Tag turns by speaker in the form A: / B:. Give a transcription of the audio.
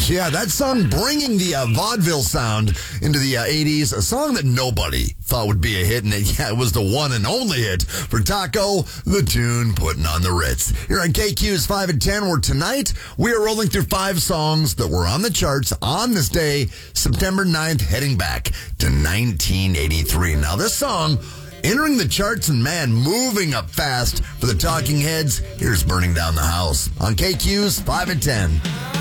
A: Yeah, that song bringing the vaudeville sound into the 80s, a song that nobody thought would be a hit, and it was the one and only hit for Taco, the tune putting on the Ritz. Here on KQ's 5 at 10, where tonight we are rolling through 5 songs that were on the charts on this day, September 9th, heading back to 1983. Now, this song entering the charts and, man, moving up fast for the Talking Heads. Here's Burning Down the House on KQ's 5 at 10.